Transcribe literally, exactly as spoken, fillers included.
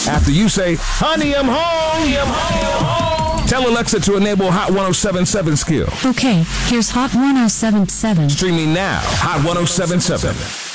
After you say, honey, I'm home. Honey, I'm home. I'm home. Tell Alexa to enable Hot one oh seven seven skill. Okay, here's Hot one oh seven seven. Streaming now. Hot one oh seven seven.